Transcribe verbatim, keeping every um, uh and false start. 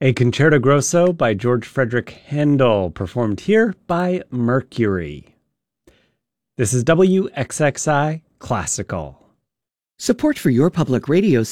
A Concerto Grosso by George Frederick Handel, performed here by Mercury. This is W X X I Classical. Support for your public radio